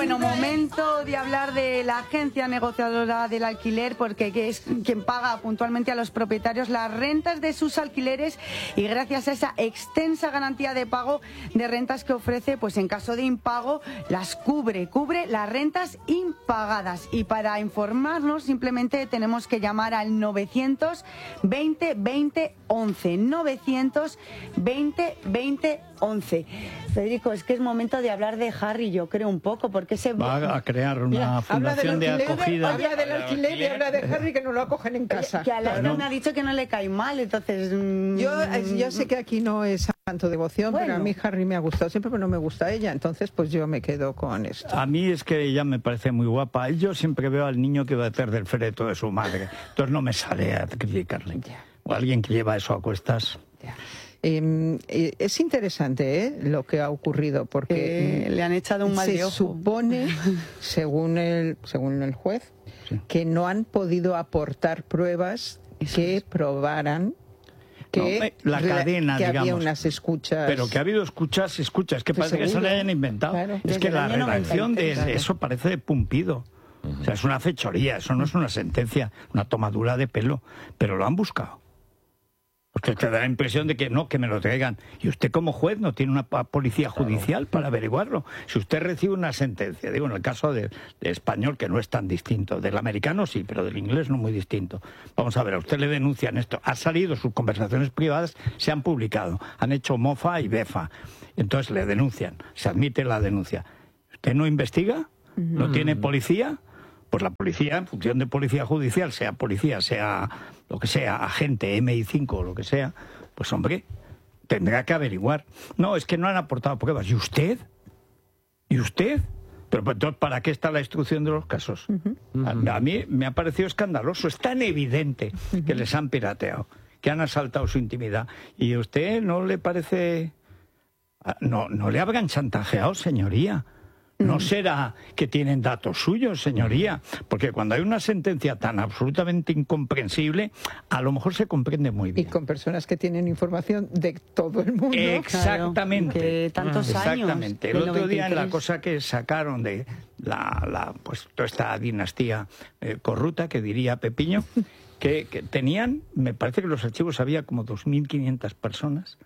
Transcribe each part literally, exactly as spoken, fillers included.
Bueno, momento de hablar de la agencia negociadora del alquiler, porque que es quien paga puntualmente a los propietarios las rentas de sus alquileres, y gracias a esa extensa garantía de pago de rentas que ofrece, pues en caso de impago las cubre, cubre las rentas impagadas. Y para informarnos simplemente tenemos que llamar al novecientos veinte veinte once, novecientos veinte veinte once. Federico, es que es momento de hablar de Harry, yo creo un poco, porque se va a crear una Mira, fundación de acogida. Habla del alquiler y habla de Harry que no lo acogen en casa. Que a Alaska claro. me ha dicho que no le cae mal, entonces... Mmm... Yo, yo sé que aquí no es tanto devoción, bueno. pero a mí Harry me ha gustado siempre, pero no me gusta ella, entonces pues yo me quedo con esto. A mí es que ella me parece muy guapa. Yo siempre veo al niño que va a hacer del féretro de su madre, entonces no me sale a criticarle. Ya. O alguien que lleva eso a cuestas. Ya. Eh, eh, es interesante ¿eh? lo que ha ocurrido porque eh, le han echado un mal de ojo. Se supone, según el, según el juez, sí. que no han podido aportar pruebas eso que es. probaran que, no, la cadena, que digamos, había unas escuchas. Pero que ha habido escuchas, escuchas, que pues parece seguro. que se le hayan inventado. Claro. Es que la redacción de claro. eso parece de Pumpido. Uh-huh. O sea, es una fechoría, eso no es una sentencia, una tomadura de pelo, pero lo han buscado. Porque te da la impresión de que no, que me lo traigan. Y usted como juez no tiene una policía judicial para averiguarlo. Si usted recibe una sentencia, digo, en el caso de, de español, que no es tan distinto, del americano sí, pero del inglés no muy distinto. Vamos a ver, a usted le denuncian esto. Ha salido, sus conversaciones privadas se han publicado. Han hecho mofa y befa. Entonces le denuncian, se admite la denuncia. ¿Usted no investiga? ¿No tiene policía? Pues la policía, en función de policía judicial, sea policía, sea lo que sea, agente eme i cinco o lo que sea, pues hombre, tendrá que averiguar. No, es que no han aportado pruebas. ¿Y usted? ¿Y usted? Pero pues, entonces, ¿para qué está la instrucción de los casos? Uh-huh. a, a mí me ha parecido escandaloso. Es tan evidente uh-huh. que les han pirateado, que han asaltado su intimidad. ¿Y a usted no le parece...? No, no le habrán chantajeado, señoría. No será que tienen datos suyos, señoría, porque cuando hay una sentencia tan absolutamente incomprensible, a lo mejor se comprende muy bien. Y con personas que tienen información de todo el mundo. Exactamente. Claro, que tantos años. Exactamente. El otro día en la cosa que sacaron de la, la pues toda esta dinastía eh, corrupta, que diría Pepiño, que, que tenían, me parece que los archivos había como dos mil quinientas personas,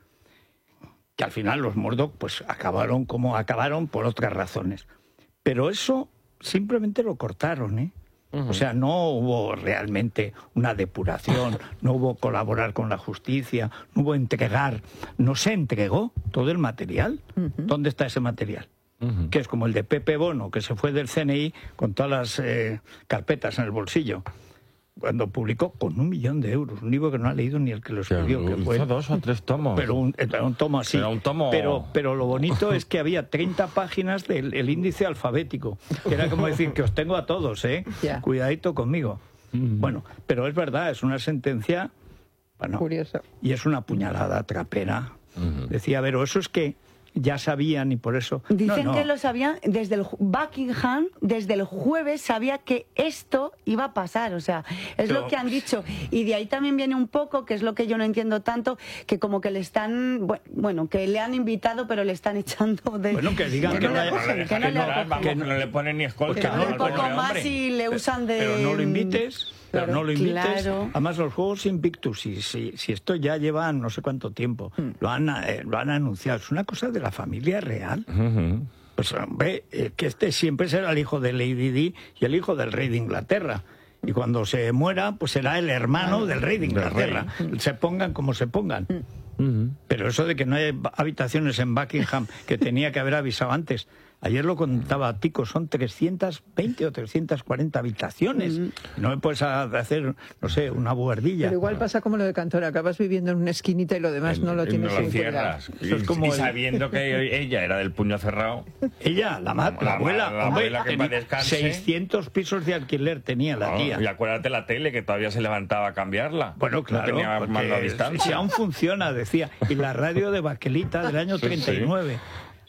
que al final los Murdoch pues acabaron como acabaron por otras razones. Pero eso simplemente lo cortaron, ¿eh? Uh-huh. O sea, no hubo realmente una depuración, no hubo colaborar con la justicia, no hubo entregar, no se entregó todo el material. Uh-huh. ¿Dónde está ese material? Uh-huh. Que es como el de Pepe Bono, que se fue del ce ene i con todas las eh, carpetas en el bolsillo, cuando publicó con un millón de euros, un libro que no ha leído ni el que lo escribió. Que fue dos o tres tomos. Pero un, un tomo así. Pero, un tomo... pero, pero lo bonito es que había treinta páginas del el índice alfabético, que era como decir que os tengo a todos, ¿eh? Yeah. Cuidadito conmigo. Mm. Bueno, pero es verdad, es una sentencia... Bueno, curiosa. Y es una puñalada trapera. Mm. Decía, pero eso es que ya sabían y por eso... Dicen no, no. que lo sabían desde el Buckingham, desde el jueves sabía que esto iba a pasar, o sea, es pero... lo que han dicho. Y de ahí también viene un poco, que es lo que yo no entiendo tanto, que como que le están, bueno, que le han invitado pero le están echando de... Bueno, que digan que, que, no, le cogen, que, no, le cogen, que no le ponen ni escolta. Que no, un poco más y le usan de... Pero no lo invites... Pero claro, no lo invites. Claro. Además, los Juegos Invictus, si, si, si esto ya lleva no sé cuánto tiempo, mm. lo, han, eh, lo han anunciado. Es una cosa de la familia real. Uh-huh. Pues, hombre, eh, que este siempre será el hijo de Lady Di y el hijo del rey de Inglaterra. Y cuando se muera, pues será el hermano del rey de Inglaterra. Rey. Se pongan como se pongan. Mm. Uh-huh. Pero eso de que no hay habitaciones en Buckingham, que tenía que haber avisado antes. Ayer lo contaba Tico, son trescientas veinte o trescientas cuarenta habitaciones. Mm. No me puedes hacer, no sé, una buhardilla. Pero igual pasa como lo de Cantor, acabas viviendo en una esquinita y lo demás el, no lo tienes no lo cierras. Y, es como y el... sabiendo que ella era del puño cerrado. Ella, la, ma- la, la abuela, la hombre, abuela que tenía seiscientos pisos de alquiler tenía la tía. No, y acuérdate la tele, que todavía se levantaba a cambiarla. Bueno, claro, no tenía mando a distancia. Si aún funciona, decía. Y la radio de Baquelita del año treinta y nueve. Sí, sí.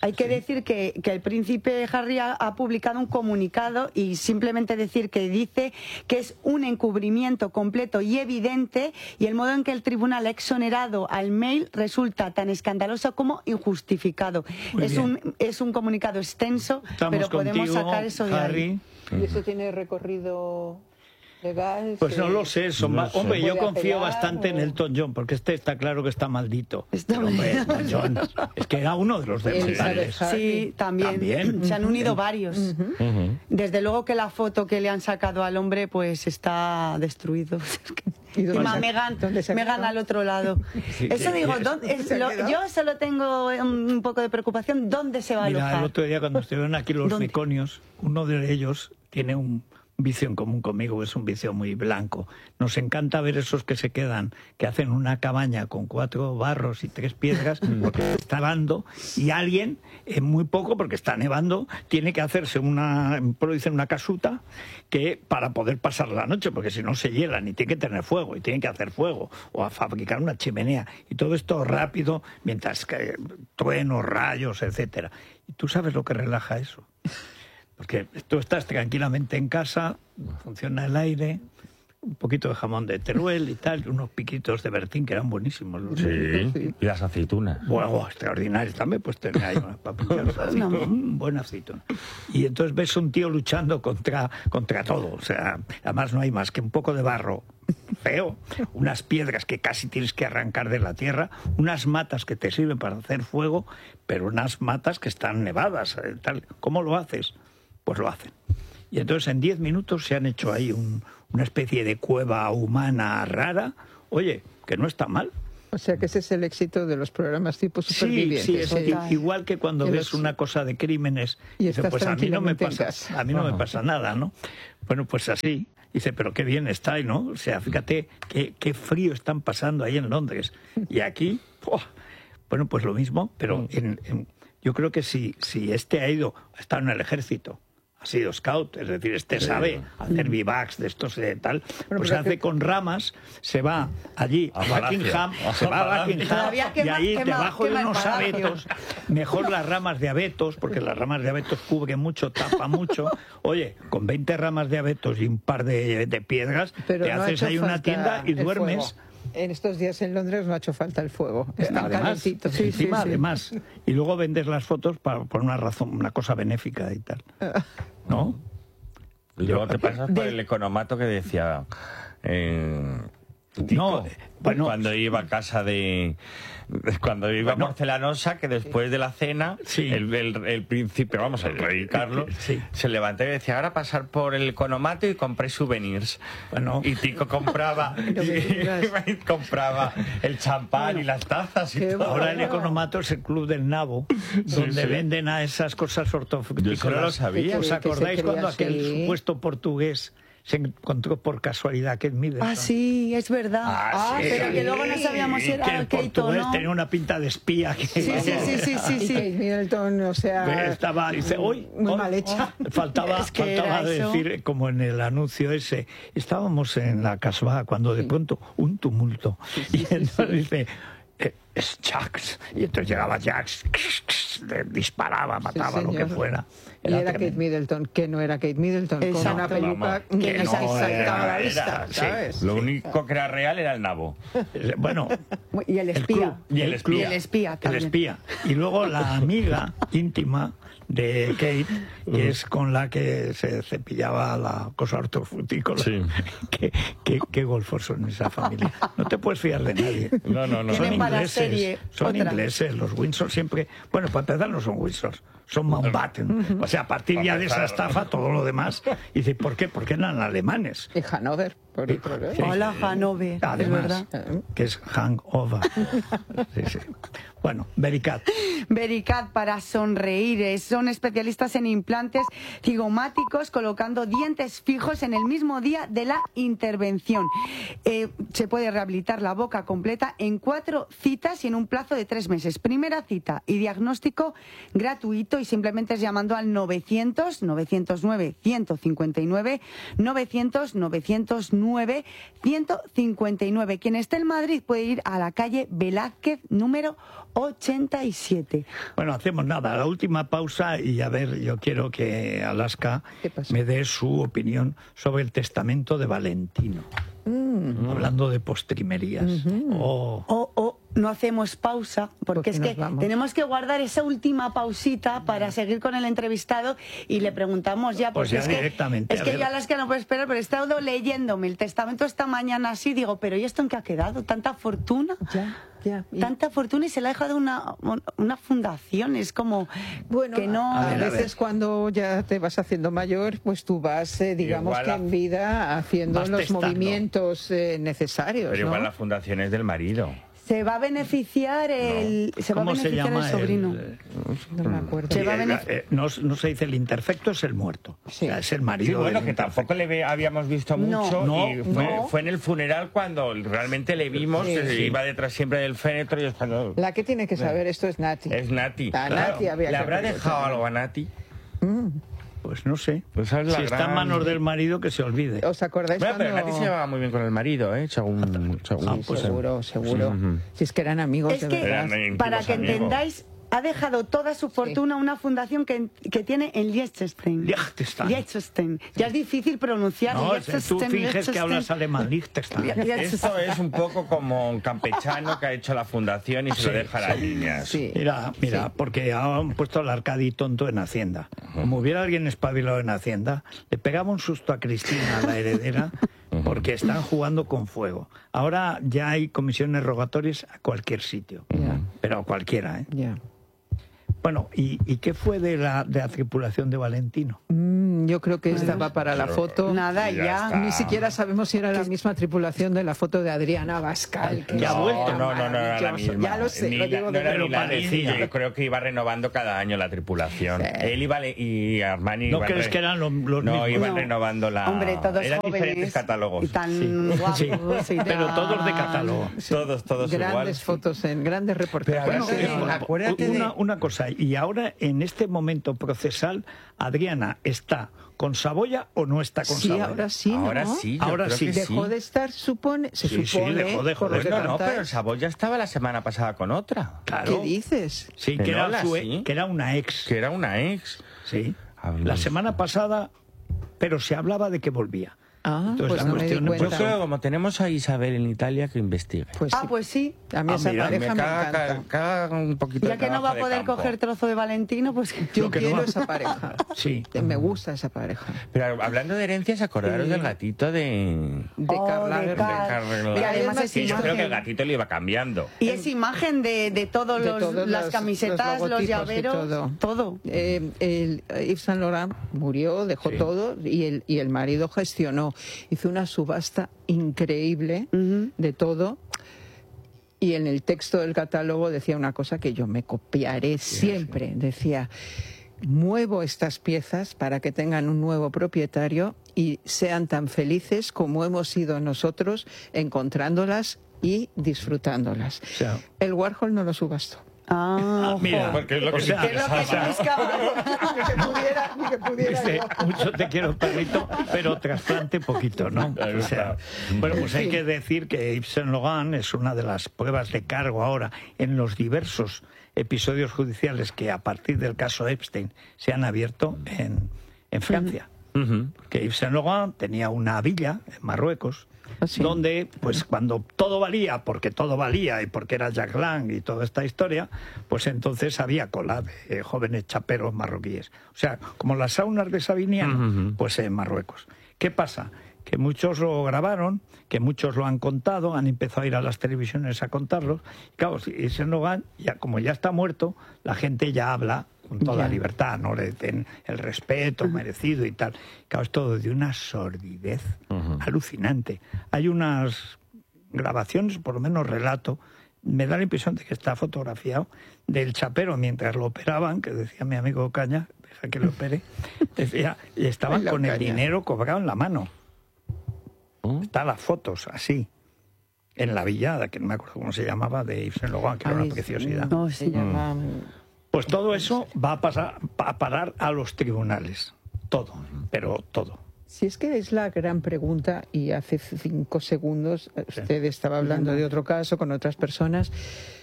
Hay que Sí. decir que, que el príncipe Harry ha, ha publicado un comunicado y simplemente decir que dice que es un encubrimiento completo y evidente y el modo en que el tribunal ha exonerado al Mail resulta tan escandaloso como injustificado. Muy Es bien. un, es un comunicado extenso, Estamos pero podemos contigo, sacar eso de Harry. ahí. ¿Y eso tiene recorrido legal? Pues no ¿Se- lo sé, son No ma- sé. hombre, yo ¿Puede confío apelar bastante en o- Elton John, porque este está claro que está maldito. Está Pero, hombre, maldito. Elton John, es que era uno de los Elizabeth demandantes. Harry. Sí, también. También. Se han unido varios. Ujú. Desde luego que la foto que le han sacado al hombre pues está destruido. ¿Y dónde Encima se- Meghan, dónde se ha Meghan quedado? al otro lado. Sí, Eso que- digo, que- ¿dónde- es se ha lo- quedado? yo solo tengo un, un poco de preocupación. ¿Dónde se va a Mira, alojar? el otro día cuando estuvieron aquí los ¿Dónde? meconios, uno de ellos tiene un vicio en común conmigo, es un vicio muy blanco. Nos encanta ver esos que se quedan, que hacen una cabaña con cuatro barros y tres piedras, porque está nevando, y alguien, en muy poco, porque está nevando, tiene que hacerse una, dicen una casuta, que para poder pasar la noche, porque si no se hielan, y tiene que tener fuego, y tiene que hacer fuego, o a fabricar una chimenea, y todo esto rápido, mientras que truenos, rayos, etcétera. ¿Y tú sabes lo que relaja eso? Porque tú estás tranquilamente en casa, funciona el aire, un poquito de jamón de Teruel y tal, y unos piquitos de Bertín que eran buenísimos. Los Sí, y las aceitunas. Bueno, extraordinarios también, pues tenía ahí unas papillas, aceituna, un buen aceituna. Y entonces ves un tío luchando contra, contra todo, o sea, además no hay más que un poco de barro feo, unas piedras que casi tienes que arrancar de la tierra, unas matas que te sirven para hacer fuego, pero unas matas que están nevadas, eh, tal. ¿Cómo lo haces? Pues lo hacen. Y entonces en diez minutos se han hecho ahí un, una especie de cueva humana rara, oye, que no está mal. O sea que ese es el éxito de los programas tipo Sí, supervivientes. sí, es Total. i- igual que cuando Que ves los- una cosa de crímenes, Y dice, estás pues a mí no me tranquilamente en pasa, casa. a mí no me Ajá. pasa nada, ¿no? Bueno, pues así. Dice, pero qué bien está ahí, ¿no? O sea, fíjate qué, qué frío están pasando ahí en Londres. Y aquí, ¡buah! Bueno, pues lo mismo, pero en, en- yo creo que si, si este ha ido, ha estado en el ejército, ha sido scout, es decir, este Sí. sabe hacer vivacs de estos de tal, pues pero se hace que- con ramas, se va allí a A Palacio. Buckingham, A se va a Palacio. Buckingham Todavía y quema- ahí quema- debajo de quema el unos palacio. abetos, mejor las ramas de abetos, porque las ramas de abetos cubren mucho, tapa mucho. Oye, con veinte ramas de abetos y un par de, de piedras, Pero te no ha haces hecho ahí una falta tienda y el duermes. fuego. En estos días en Londres no ha hecho falta el fuego. Están Además, calentitos. encima, además. Y luego vendes las fotos para, por una razón, una cosa benéfica y tal. ¿No? Y luego te pasas por el economato que decía... Eh, Tico, No, bueno, cuando iba a casa de... Cuando iba Bueno. a Porcelanosa, que después de la cena, Sí. el, el- el príncipe, vamos, el rey Carlos, Sí. se levantó y decía, ahora pasar por el economato y compré souvenirs. Bueno. Y Tico compraba, No me digas. y compraba el champán y las tazas y Qué todo. ahora el economato es el club del nabo, donde sí. venden a esas cosas ortofrutícolas. Yo eso no lo sabía. ¿Os Que- que se acordáis crea cuando aquel así? supuesto portugués se encontró por casualidad Kate Middleton? Ah, sí, es verdad. Ah, Ah, sí. pero que luego no sabíamos si Y era que el Kate o portugués no. tenía una pinta de espía. Que, Sí, sí, sí, sí, sí, Y sí. Kate Middleton, o sea... Estaba, dice, hoy Muy hoy, mal hecha. hoy". Faltaba, Es que faltaba era eso. decir, como en el anuncio ese, estábamos en la Casbah cuando de pronto un tumulto. Y entonces dice, "Eh, es Jax. Y entonces llegaba Jax, le disparaba, mataba, lo que señor. fuera. Y era Kate tremendo. Middleton, que no era Kate Middleton, con Exacto. una peluca Vamos. que Que no se no saltaba a era, la vista, era, sí. ¿sabes? Lo único que era real era el nabo. Eh, Bueno, Y el el espía. club, Y el el espía. Y el espía El también. espía. Y luego la amiga íntima de Kate, que es con la que se cepillaba la cosa hortofrutícola. Sí. ¿Qué, qué, qué golfos son esa familia. No te puedes fiar de nadie. No, no, no. Son Tienen para ingleses. serie Son otra. ingleses. Los Windsor siempre... Bueno, para empezar no son Windsor. Son Mountbatten. O sea, a partir ya de esa estafa, todo lo demás. Y dice, ¿por qué? Porque eran alemanes. Y Hanover, por otro lado. Sí. Hola, Hanover, es Además, verdad. que es hangover. Sí, sí. Bueno, Vericat. Vericat para sonreír. eh, Son especialistas en implantes cigomáticos colocando dientes fijos en el mismo día de la intervención. Eh, se puede rehabilitar la boca completa en cuatro citas y en un plazo de tres meses. Primera cita y diagnóstico gratuito y simplemente es llamando al novecientos, novecientos nueve, ciento cincuenta y nueve, novecientos, novecientos nueve. nueve, ciento cincuenta y nueve. Quien esté en Madrid puede ir a la calle Velázquez número ochenta y siete. Bueno, hacemos nada, la última pausa y a ver, yo quiero que Alaska me dé su opinión sobre el testamento de Valentino. Mm. Hablando de postrimerías. Uh-huh. Oh. Oh, oh, no hacemos pausa, porque es que tenemos que guardar esa última pausita para seguir con el entrevistado y le preguntamos ya, porque pues ya es directamente. Que, es que yo Alaska no puedo esperar, pero he estado leyéndome el testamento esta mañana así, digo, pero ¿y esto en qué ha quedado? ¿Tanta fortuna? Ya. Ya, y... Tanta fortuna y se le ha dejado una, una fundación, es como bueno, que no... A, ver, a veces cuando ya te vas haciendo mayor, pues tú vas, eh, digamos igual que en vida, haciendo los testando. movimientos eh, necesarios. Pero ¿no? igual la fundación es del marido. Se va a beneficiar el, no. se va a beneficiar se llama el sobrino. El, no me acuerdo. Se va a benefic... eh, no, no se dice el imperfecto, es el muerto. Sí. O sea, es el marido. Sí, bueno, que tampoco le ve, habíamos visto mucho. No, y fue, no. fue en el funeral cuando realmente le vimos, sí, que sí. iba detrás siempre del féretro. Y es cuando... La que tiene que saber esto es Nati. Es Nati. La claro. Nati había ¿Le habrá dejado algo a Nati? Mm. Pues no sé. Pues si gran... está en manos del marido, que se olvide. ¿Os acordáis bueno, cuando... pero Nati se llevaba muy bien con el marido, ¿eh? Según, según... Ah, pues seguro, seguro. Uh-huh. Si es que eran amigos, es de que, verdad. Para que amigos. entendáis, ha dejado toda su fortuna sí. una fundación que, que tiene en Liechtenstein. Liechtenstein. Liechtenstein. Ya es difícil pronunciar. No, tú finges que hablas alemán. Liechtenstein. Esto es un poco como un campechano que ha hecho la fundación y se sí, lo deja a las líneas. Sí. Mira, mira, sí. porque han puesto al Arcadi tonto en Hacienda. Uh-huh. Como hubiera alguien espabilado en Hacienda, le pegaba un susto a Cristina, a la heredera, porque están jugando con fuego. Ahora ya hay comisiones rogatorias a cualquier sitio, yeah. pero a cualquiera, ¿eh? Yeah. Bueno, ¿y, ¿y qué fue de la, de la tripulación de Valentino? Mm, yo creo que estaba para la foto. Nada, ya. ya. Ni siquiera sabemos si era la misma tripulación de la foto de Adriana Bascal. Que no, ha vuelto. No, no, no, era la misma. Ya lo sé. Ni lo digo la, de no era lo ni la de, yo creo que iba renovando cada año la tripulación. Sí. Él iba y Armani ¿No iban crees re... que eran los, los No, mismos? iban no. renovando la... Hombre, todos eran jóvenes diferentes catálogos. Y tan sí. guapos. Sí. Sí. Pero todos de catálogo. Sí. Todos, todos grandes igual. Grandes fotos, en grandes reportajes. Bueno, sí, eh, no. acuérdate una, de... una cosa, y ahora en este momento procesal, Adriana está con Saboya o no está con sí, Saboya. Ahora sí, ¿no? Ahora sí, yo ahora creo sí. que dejó sí. de estar, supone, se sí, supone. Sí, dejó, dejó, por dejó. No, no, pero Saboya estaba la semana pasada con otra. Claro. ¿Qué dices? Sí, que, era, su, sí. que era una ex. Que era una ex. Sí. Hablamos. La semana pasada, pero se hablaba de que volvía. Ah, entonces pues la no cuestión me di Yo creo que como tenemos a Isabel en Italia, que investigue. Pues ah, sí. pues sí. A mí ah, esa mira, pareja me, me caga, encanta. Caga, caga un poquito ya que no va a poder coger trozo de Valentino, pues yo que quiero no. esa pareja. Sí. Me gusta esa pareja. Pero hablando de herencias, acordaros sí. del gatito de... De oh, Karl de Lagerfeld. Y además es sí, yo imagen. creo que el gatito le iba cambiando. Y es imagen de, de todas las los, camisetas, los, los llaveros, todo. todo. Eh, el, Yves Saint Laurent murió, dejó sí. todo y el, y el marido gestionó. Hizo una subasta increíble uh-huh. de todo. Y en el texto del catálogo decía una cosa que yo me copiaré sí, siempre. Sí. Decía, muevo estas piezas para que tengan un nuevo propietario y sean tan felices como hemos sido nosotros encontrándolas y disfrutándolas. O sea, el Warhol no lo subastó. Ah, mira, porque es lo que, o sea, es lo que buscaba. Ni que pudiera, ni que pudiera dice, mucho te quiero, perrito, pero trasplante poquito, ¿no? O sea, bueno, pues hay que decir que Yves Saint Laurent es una de las pruebas de cargo ahora en los diversos episodios judiciales que a partir del caso Epstein se han abierto en, en Francia. Uh-huh. Que Yves Saint Laurent tenía una villa en Marruecos, sí. donde, pues cuando todo valía, porque todo valía y porque era Jack Lang y toda esta historia, pues entonces había cola de eh, jóvenes chaperos marroquíes. O sea, como las saunas de Sabiniano, uh-huh. pues en Marruecos. ¿Qué pasa? Que muchos lo grabaron, que muchos lo han contado, han empezado a ir a las televisiones a contarlos. Y claro, Yves Saint Laurent, ya, como ya está muerto, la gente ya habla con toda yeah. libertad, no le den el respeto uh-huh. merecido y tal. Claro, es todo de una sordidez uh-huh. alucinante. Hay unas grabaciones, por lo menos relato, me da la impresión de que está fotografiado, del chapero mientras lo operaban, que decía mi amigo Caña, deja que lo opere, decía, y estaban con el dinero cobrado en la mano. ¿Oh? Están las fotos así, en la villada, que no me acuerdo cómo se llamaba, de Yves Saint Laurent, que Ay, era una preciosidad. No, se mm. llama... Pues todo eso va a pasar a parar a los tribunales. Todo, pero todo. Si es que es la gran pregunta, y hace cinco segundos usted estaba hablando de otro caso con otras personas,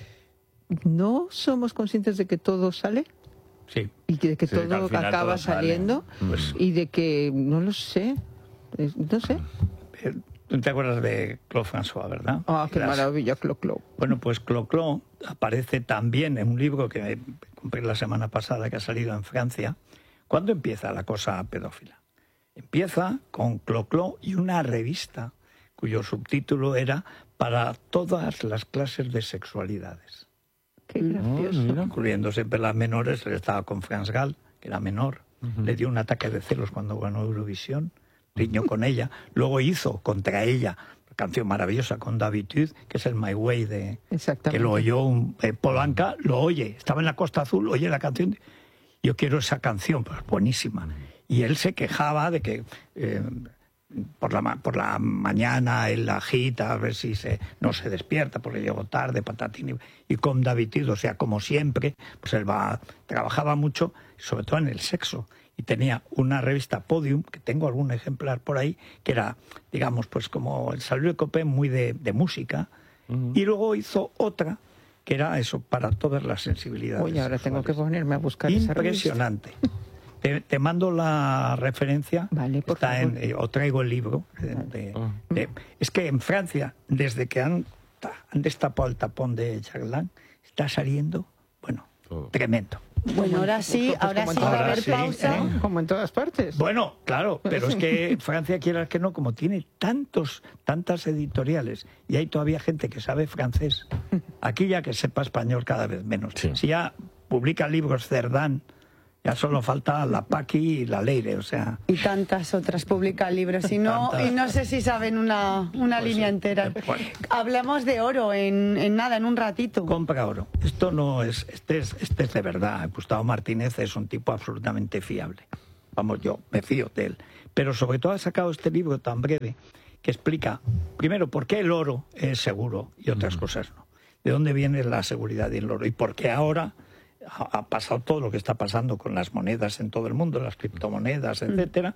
¿no somos conscientes de que todo sale? Sí. Y de que Sí, todo que al final acaba todo sale. saliendo, Pues- y de que, no lo sé, eh, no sé. Eh, ¿Tú te acuerdas de Claude François, verdad? Ah, qué Las- maravilla, Clo Clo. Bueno, pues Clo-Clo aparece también en un libro que me compré la semana pasada, que ha salido en Francia. ¿Cuándo empieza la cosa pedófila? Empieza con Clo-Clo y una revista cuyo subtítulo era Para todas las clases de sexualidades. Qué gracioso. Incluyendo siempre las menores. Él estaba con France Gall, que era menor. Uh-huh. Le dio un ataque de celos cuando ganó Eurovisión. Riñó con ella. Luego hizo contra ella una canción maravillosa con D'Habitude, que es el My Way, de que lo oyó un, eh, Polanca, lo oye. Estaba en la Costa Azul, oye la canción. Yo quiero esa canción, pues buenísima. Y él se quejaba de que eh, por, la, por la mañana él la agita a ver si se, no se despierta porque llegó tarde, patatín. Y con D'Habitude, o sea, como siempre, pues él va, trabajaba mucho, sobre todo en el sexo. Y tenía una revista Podium, que tengo algún ejemplar por ahí, que era, digamos, pues como el Salud de Copé, muy de, de música. Uh-huh. Y luego hizo otra, que era eso, para todas las sensibilidades. Oye, ahora tengo que ponerme a buscar esa revista. Impresionante. Te, te mando la referencia. Vale, por está favor. En, eh, o traigo el libro. De, de, de, es que en Francia, desde que han, han destapado el tapón de Chaglan, está saliendo, bueno, oh. tremendo. Bueno, ahora sí, ahora sí va a haber sí, pausa. ¿eh? Como en todas partes. Bueno, claro, pero es que Francia, quieras que no, como tiene tantos, tantas editoriales y hay todavía gente que sabe francés, aquí ya que sepa español cada vez menos. Sí. Si ya publica libros Cerdán, ya solo falta la Paqui y la Leire, o sea... Y tantas otras publica libros, y no, y no sé si saben una, una pues línea sí. entera. Bueno. Hablamos de oro en, en nada, en un ratito. Compra oro. Esto no es... Este es, este es de verdad. Gustavo Martínez es un tipo absolutamente fiable. Vamos, yo me fío de él. Pero sobre todo ha sacado este libro tan breve que explica, primero, por qué el oro es seguro y otras mm. cosas no. De dónde viene la seguridad del oro y por qué ahora... ha pasado todo lo que está pasando con las monedas en todo el mundo, las criptomonedas, etcétera.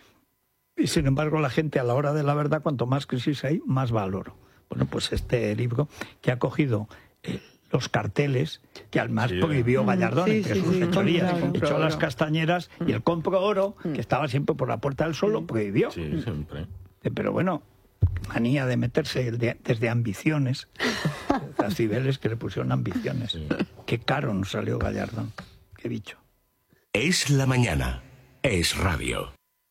Y sin embargo, la gente a la hora de la verdad, cuanto más crisis hay, más va al oro. Bueno, pues este libro que ha cogido eh, los carteles que además sí, prohibió Gallardón, sí, entre sí, sus fechorías, sí, echó oro. Las castañeras y el compro oro, que estaba siempre por la Puerta del Sol, lo prohibió. Sí, siempre. Pero bueno, manía de meterse de, desde ambiciones, a Cibeles que le pusieron ambiciones. Sí. Qué caro nos salió Gallardón, qué bicho. Es la mañana, es radio.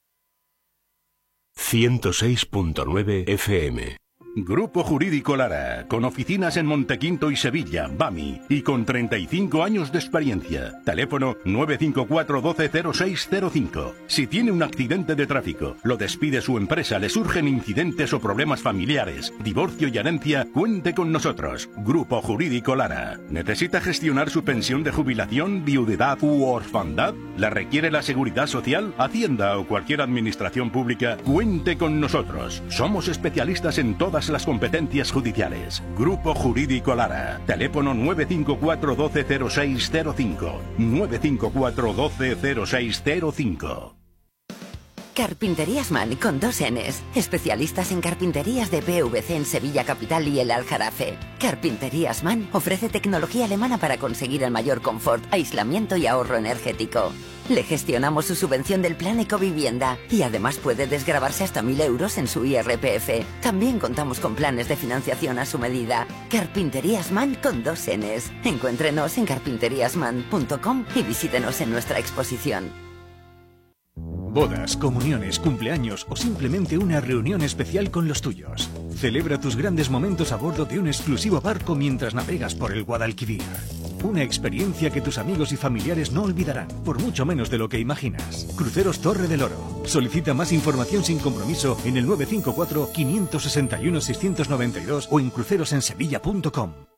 ciento seis punto nueve F M. Grupo Jurídico Lara, con oficinas en Montequinto y Sevilla, Bami, y con treinta y cinco años de experiencia. Teléfono nueve cinco cuatro uno dos cero seis cero cinco. Si tiene un accidente de tráfico, lo despide su empresa, le surgen incidentes o problemas familiares, divorcio y herencia, cuente con nosotros. Grupo Jurídico Lara. ¿Necesita gestionar su pensión de jubilación, viudedad u orfandad? ¿La requiere la Seguridad Social, Hacienda o cualquier administración pública? Cuente con nosotros. Somos especialistas en todas las competencias judiciales. Grupo Jurídico Lara. Teléfono nueve cinco cuatro uno dos cero seis cero cinco. nueve cinco cuatro uno dos cero seis cero cinco. Carpinterías Man con dos N's. Especialistas en carpinterías de P V C en Sevilla Capital y el Aljarafe. Carpinterías Man ofrece tecnología alemana para conseguir el mayor confort, aislamiento y ahorro energético. Le gestionamos su subvención del Plan Ecovivienda y además puede desgravarse hasta mil euros en su I R P F. También contamos con planes de financiación a su medida. Carpinterías Man con dos N's. Encuéntrenos en carpinterías man punto com y visítenos en nuestra exposición. Bodas, comuniones, cumpleaños o simplemente una reunión especial con los tuyos. Celebra tus grandes momentos a bordo de un exclusivo barco mientras navegas por el Guadalquivir. Una experiencia que tus amigos y familiares no olvidarán, por mucho menos de lo que imaginas. Cruceros Torre del Oro. Solicita más información sin compromiso en el nueve cinco cuatro, cinco seis uno, seis nueve dos o en crucerosensevilla punto com.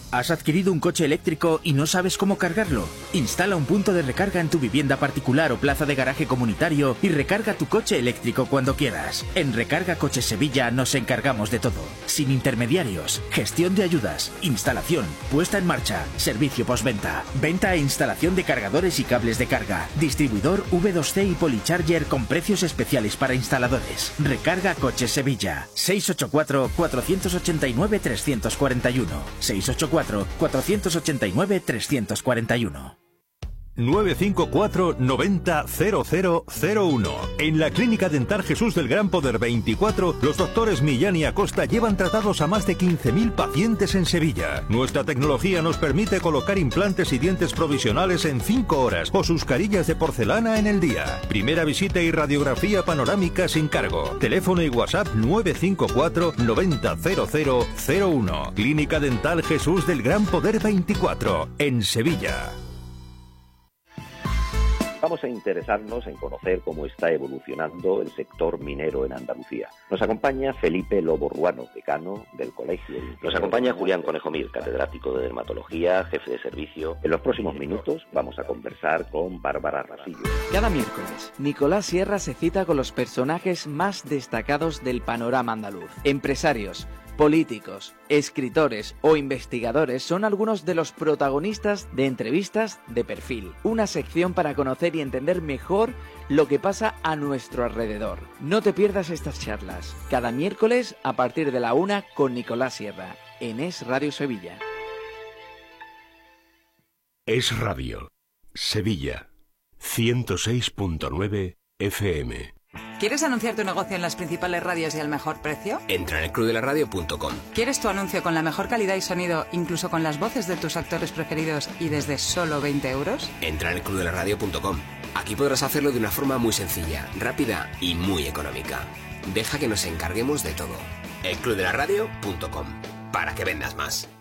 ¿Has adquirido un coche eléctrico y no sabes cómo cargarlo? Instala un punto de recarga en tu vivienda particular o plaza de garaje comunitario y recarga tu coche eléctrico cuando quieras. En Recarga Coches Sevilla nos encargamos de todo. Sin intermediarios, gestión de ayudas, instalación, puesta en marcha, servicio postventa, venta e instalación de cargadores y cables de carga, distribuidor V dos C y Polycharger con precios especiales para instaladores. Recarga Coches Sevilla. seis ocho cuatro, cuatro ocho nueve, tres cuatro uno. seis ocho cuatro, cuatro ocho nueve, tres cuatro uno. nueve cinco cuatro, noventa, cero cero cero uno. En la Clínica Dental Jesús del Gran Poder veinticuatro, los doctores Millán y Acosta llevan tratados a más de quince mil pacientes en Sevilla. Nuestra tecnología nos permite colocar implantes y dientes provisionales en cinco horas o sus carillas de porcelana en el día. Primera visita y radiografía panorámica sin cargo. Teléfono y WhatsApp nueve cinco cuatro, noventa, cero cero cero uno. Clínica Dental Jesús del Gran Poder veinticuatro, en Sevilla. Vamos a interesarnos en conocer cómo está evolucionando el sector minero en Andalucía. Nos acompaña Felipe Lobo Ruano, decano del Colegio. Nos acompaña Julián Conejo Mir, catedrático de Dermatología, jefe de servicio. En los próximos minutos vamos a conversar con Bárbara Rasillo. Cada miércoles, Nicolás Sierra se cita con los personajes más destacados del panorama andaluz. Empresarios, políticos, escritores o investigadores son algunos de los protagonistas de Entrevistas de Perfil, una sección para conocer y entender mejor lo que pasa a nuestro alrededor. No te pierdas estas charlas, cada miércoles a partir de la una con Nicolás Sierra, en Es Radio Sevilla. Es Radio, Sevilla, ciento seis punto nueve F M. ¿Quieres anunciar tu negocio en las principales radios y al mejor precio? Entra en el club de la radio punto com. ¿Quieres tu anuncio con la mejor calidad y sonido, incluso con las voces de tus actores preferidos y desde solo veinte euros? Entra en el club de la radio punto com. Aquí podrás hacerlo de una forma muy sencilla, rápida y muy económica. Deja que nos encarguemos de todo. el club de la radio punto com, para que vendas más.